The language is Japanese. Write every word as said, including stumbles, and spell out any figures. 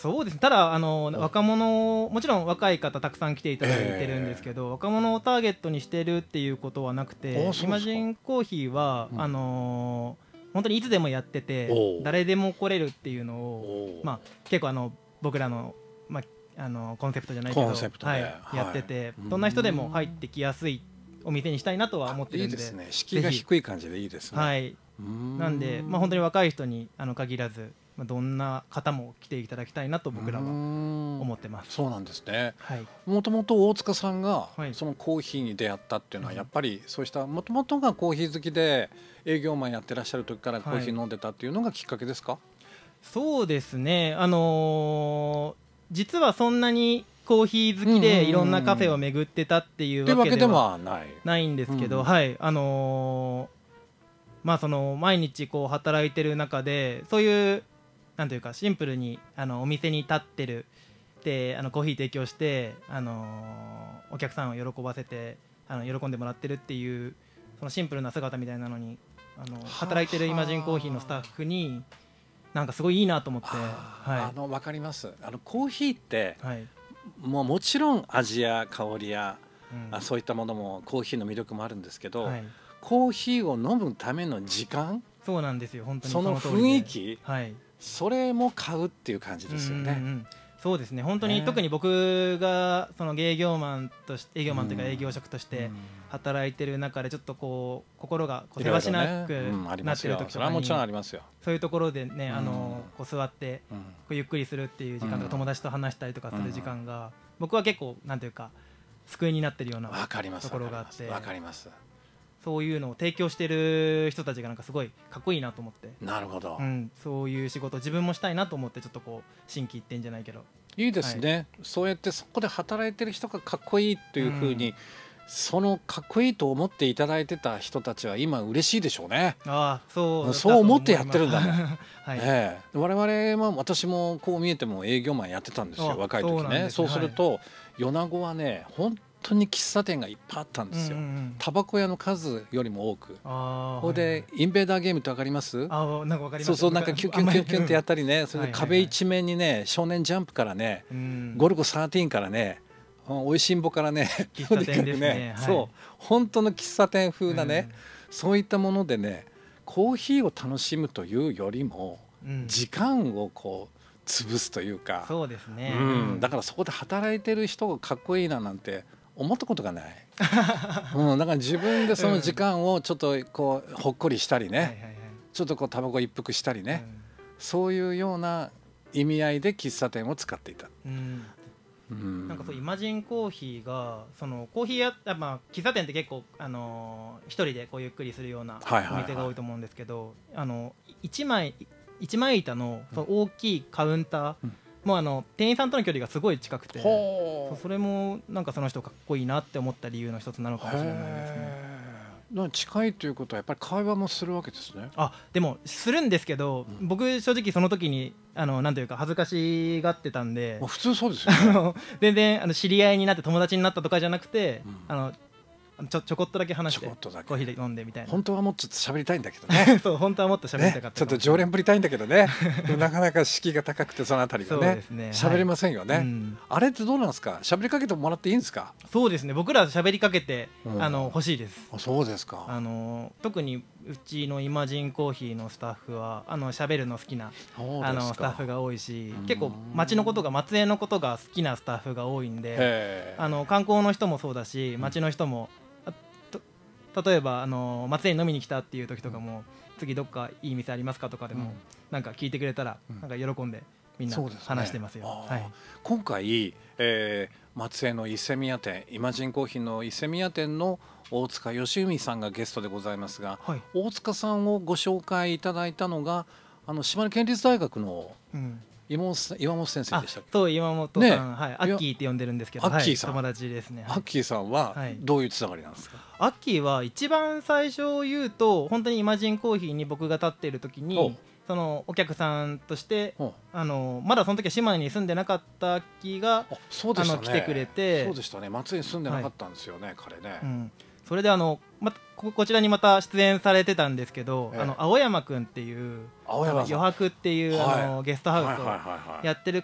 そうですね。ただあのお若者、もちろん若い方たくさん来ていただいてるんですけど、若者をターゲットにしてるっていうことはなくあて、 そうですかイマジンコーヒーは、 うんあのー本当にいつでもやっててお誰でも来れるっていうのを、 おまあ、結構あの僕らの、まあ、あのコンセプトじゃないけど、 コンセプトではいはいやってて、 うんどんな人でも入ってきやすいお店にしたいなとは思ってるんで。 いいですね。敷居が低い感じでいいですね。 はい、 うーんなんで、まあ、本当に若い人にあの限らず、まあ、どんな方も来ていただきたいなと僕らは思思ってます。 そうなんですね。 はいもともと大塚さんがはいそのコーヒーに出会ったっていうのはうんやっぱりそうしたもともとがコーヒー好きで営業マンやってらっしゃる時からコーヒー飲んでたっていうのがきっかけですか？ そうですね、あのー実はそんなにコーヒー好きでいろんなカフェを巡ってたっていうというわけでわけでははない。 ないんですけど、 うんはいあのーまあその毎日こう働いてる中でそういうなんというかシンプルにあのお店に立ってるであのコーヒー提供して、あのーお客さんを喜ばせてあの喜んでもらってるっていうそのシンプルな姿みたいなのにあの働いてるイマジンコーヒーのスタッフになんかすごいいいなと思って、 あーはあの分かります。あのコーヒーっていはいもうもちろん味や香りやうんあそういったものもコーヒーの魅力もあるんですけど、 はい、 コーヒーを飲むための時間そうなんですよ本当にその通りで雰囲気はいそれも買うっていう感じですよね。 うんうんうんそうですね本当に、 ね特に僕がその営業マンとして営業マンというかうん営業職としてうん働いてる中でちょっとこう心がこういろいろせわしなくねうんありますなってるよそれはもち時とかにろんありますよ。 そういうところでねうんあのこう座ってうんこうゆっくりするっていう時間とうんか友達と話したりとかする時間が僕は結構なんていうか救いになってるようなわかりますところがあってわかります。 そういうのを提供してる人たちがなんかすごいかっこいいなと思って、 なるほど、 うん、そういう仕事自分もしたいなと思ってちょっとこう心機一転じゃないけどいいですね、そうやってそこで働いてる人がかっこいいというふうに、 うんそのかっこいいと思っていただいてた人たちは今嬉しいでしょうね。 ああそうそう思ってやってるんだもんはい、 ええ、我々は私もこう見えても営業マンやってたんですよあ若い時そうなんですねね。そうすると、米子はね本当に喫茶店がいっぱいあったんですよ、 うんうんうんタバコ屋の数よりも多く。 ああこれでインベーダーゲームってわかります？ ああなんかわかりますそうそうなんかキュンキュンキュンキュンってやったりね、それで壁一面にね少年ジャンプからねゴルゴじゅうさんからねおいしんぼからね喫茶店ですねはいそう本当の喫茶店風なね、 うんそういったものでねコーヒーを楽しむというよりも、 うん時間をこう潰すというかそうですね、 うん、だからそこで働いてる人がかっこいいななんて思ったことがない、うん、だから自分でその時間をちょっとこうほっこりしたりね、 はいはいはいちょっとこうタバコ一服したりね、 うんそういうような意味合いで喫茶店を使っていた、 うんうん、 なんかそうイマジンコーヒーがそのコーヒー屋、まあ、喫茶店って結構、あのー、一人でこうゆっくりするようなはいはいはいお店が多いと思うんですけど、あのいちまい一枚板のその大きいカウンター、 うんもうあの店員さんとの距離がすごい近くて、 ほそうそれもなんかその人かっこいいなって思った理由の一つなのかもしれないですね。 へーなんか近いということはやっぱり会話もするわけですね。 あでもするんですけど、 うん僕正直その時にあのなんというか恥ずかしがってたんでまあ普通そうですよあね。 の全然あの知り合いになって友達になったとかじゃなくて、 うんあのちょちょこっとだけ話してちょこっとだけコーヒーで飲んでみたいな本当はもうちょっと喋りたいんだけどね。 そう本当はもっと喋りたかった、 ねちょっと常連ぶりたいんだけどねでもなかなか敷居が高くてそのあたりがそうねですね喋れませんよね、 はいうんあれってどうなんですか？喋りかけてもらっていいんですか？ そうですね僕ら喋りかけて、 うんあの欲しいです。 あそうですか。 あの特にうちのイマジンコーヒーのスタッフはあの喋るの好きなそうですかあのスタッフが多いしうん結構町のことが松江のことが好きなスタッフが多いんでへーあの観光の人もそうだし町の人も、あと例えばあの松江に飲みに来たっていう時とかも、次どっかいい店ありますかとかでも、 うんなんか聞いてくれたら、 うんなんか喜んでみんなそうですね話してますよ。 あーはい、 今回、えー松江の伊勢宮店イマジンコーヒーの伊勢宮店の大塚義文さんがゲストでございますが、 はい大塚さんをご紹介いただいたのがあの島根県立大学のうん、 岩本さん岩本先生あでしたっけ？ そう岩本さん、 ねはい、アッキーって呼んでるんですけど、 アッキーさんはい、友達ですね。はいアッキーさんははいどういうつながりなんですか？ アッキーは一番最初言うと本当にイマジンコーヒーに僕が立っている時おうにそのお客さんとしてうんあのまだその時は島根に住んでなかったアッキーが、 あそうでしたね。 あの来てくれてそうでしたね。松江に住んでなかったんですよね、彼ね。 うん、それであの、ま、ここちらにまた出演されてたんですけど、 ええあの青山くんっていう青山さんあの余白っていう、 はいあのゲストハウスをはいはいはいはいやってる